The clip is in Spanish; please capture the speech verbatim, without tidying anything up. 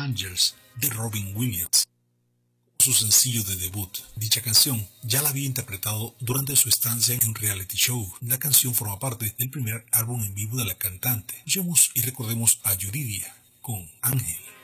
Angels de Robin Williams. Su sencillo de debut, dicha canción ya la había interpretado durante su estancia en un reality show. La canción forma parte del primer álbum en vivo de la cantante. Escuchemos y recordemos a Yuridia con Ángel.